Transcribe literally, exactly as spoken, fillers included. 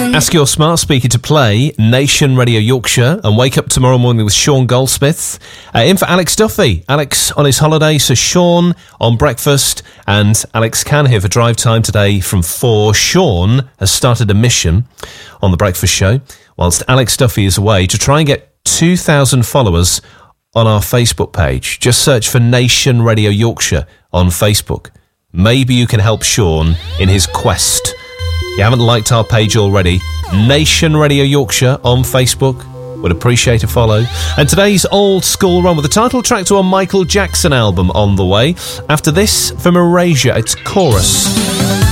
Ask your smart speaker to play Nation Radio Yorkshire and wake up tomorrow morning with Sean Goldsmith. Uh, in for Alex Duffy. Alex on his holiday, so Sean on breakfast and Alex Can here for drive time today from four. Sean has started a mission on the breakfast show whilst Alex Duffy is away to try and get two thousand followers on our Facebook page. Just search for Nation Radio Yorkshire on Facebook. Maybe you can help Sean in his quest. You haven't liked our page already, Nation Radio Yorkshire on Facebook. Would appreciate a follow. And today's old school run with the title track to a Michael Jackson album on the way. After this, from Erasure, it's Chorus.